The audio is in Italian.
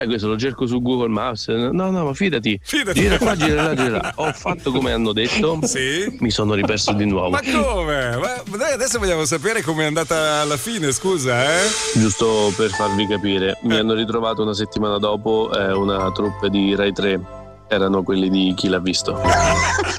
questo lo cerco su Google Maps. No, ma fidati. Gira qua, gira là, gira là. Ho fatto come hanno detto. Sì? Mi sono riperso di nuovo. Ma come? Ma noi adesso vogliamo sapere com'è andata alla fine, scusa, Giusto per farvi capire, mi hanno ritrovato una settimana dopo una troupe di Rai 3. Erano quelli di Chi l'ha visto.